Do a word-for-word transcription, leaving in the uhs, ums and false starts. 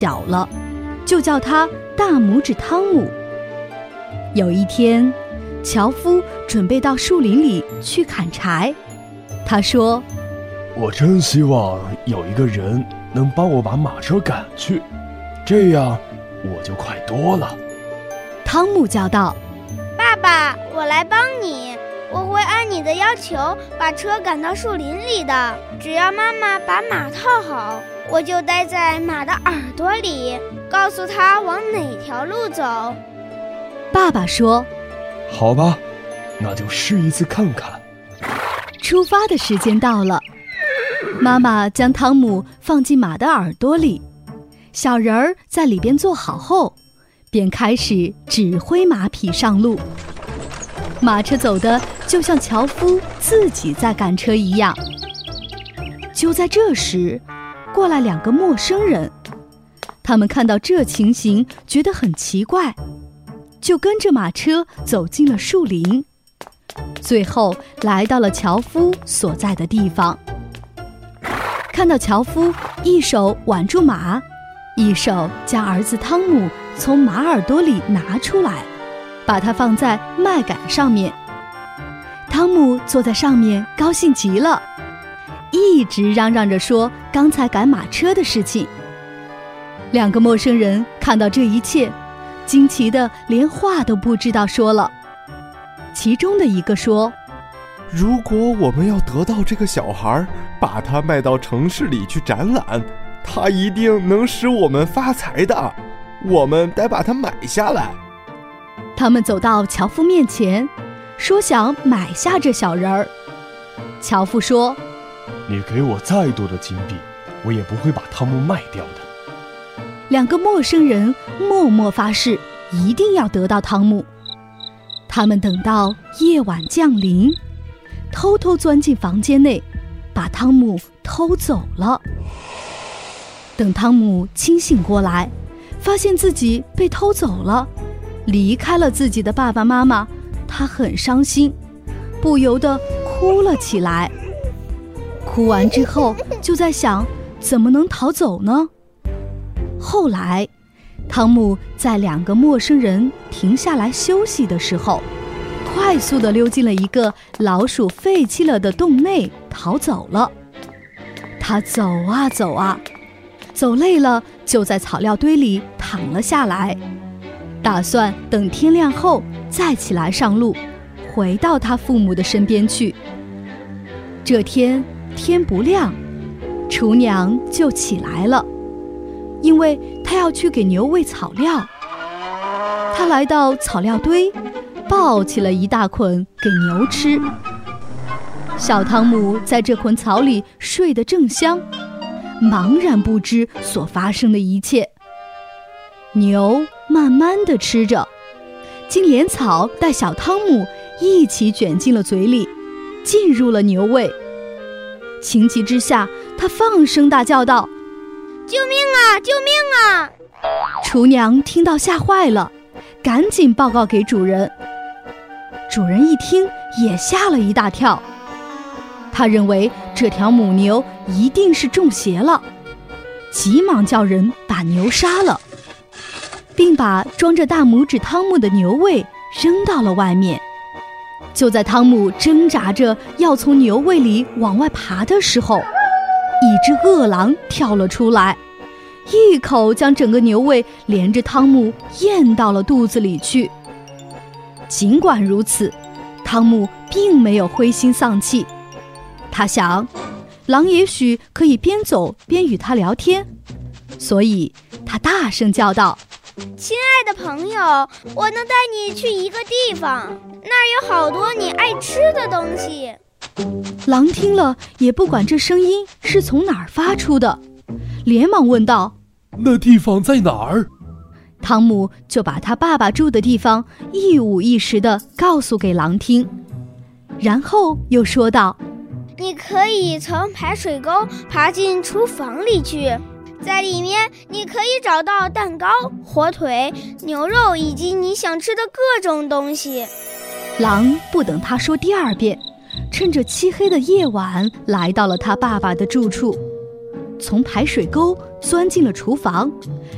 小了，就叫他大拇指汤姆。有一天，樵夫准备到树林里去砍柴，他说： 我真希望有一个人能帮我把马车赶去，这样我就快多了。 汤姆叫道： 爸爸，我来帮你，我会按你的要求把车赶到树林里的，只要妈妈把马套好，我就待在马的耳朵里，告诉他往哪条路走。 爸爸说： 好吧，那就试一次看看。 出发的时间到了，妈妈将汤姆放进马的耳朵里，小人儿在里边坐好后，便开始指挥马匹上路。马车走的就像樵夫自己在赶车一样。就在这时，过来两个陌生人，他们看到这情形，觉得很奇怪，就跟着马车走进了树林，最后来到了樵夫所在的地方。看到樵夫一手挽住马，一手将儿子汤姆从马耳朵里拿出来，把它放在麦秆上面。汤姆坐在上面高兴极了，一直嚷嚷着说刚才赶马车的事情。两个陌生人看到这一切，惊奇的连话都不知道说了。其中的一个说： 如果我们要得到这个小孩，把他卖到城市里去展览，他一定能使我们发财的，我们得把他买下来。 他们走到樵夫面前，说想买下这小人儿。樵夫说： 你给我再多的金币，我也不会把汤姆卖掉的。 两个陌生人默默发誓，一定要得到汤姆。他们等到夜晚降临，偷偷钻进房间内，把汤姆偷走了。等汤姆清醒过来，发现自己被偷走了，离开了自己的爸爸妈妈，他很伤心，不由得哭了起来。哭完之后，就在想怎么能逃走呢？后来，汤姆在两个陌生人停下来休息的时候，快速地溜进了一个老鼠废弃了的洞内，逃走了。他走啊走啊，走累了，就在草料堆里躺了下来，打算等天亮后再起来上路，回到他父母的身边去。这天天不亮，厨娘就起来了，因为她要去给牛喂草料。她来到草料堆，抱起了一大捆给牛吃。小汤姆在这捆草里睡得正香，茫然不知所发生的一切。牛慢慢地吃着，竟连草带小汤姆一起卷进了嘴里，进入了牛胃。情急之下，他放声大叫道： 救命啊！救命啊！ 厨娘听到吓坏了，赶紧报告给主人。主人一听也吓了一大跳，他认为这条母牛一定是中邪了，急忙叫人把牛杀了，并把装着大拇指汤姆的牛胃扔到了外面。就在汤姆挣扎着要从牛胃里往外爬的时候，一只饿狼跳了出来，一口将整个牛胃连着汤姆咽到了肚子里去。尽管如此，汤姆并没有灰心丧气。他想，狼也许可以边走边与他聊天，所以他大声叫道： 亲爱的朋友，我能带你去一个地方，那儿有好多你爱吃的东西。 狼听了也不管这声音是从哪儿发出的，连忙问道： 那地方在哪儿？ 汤姆就把他爸爸住的地方一五一十地告诉给狼听，然后又说道： 你可以从排水沟爬进厨房里去，在里面你可以找到蛋糕、火腿、牛肉以及你想吃的各种东西。 狼不等他说第二遍，趁着漆黑的夜晚来到了他爸爸的住处，从排水沟钻进了厨房，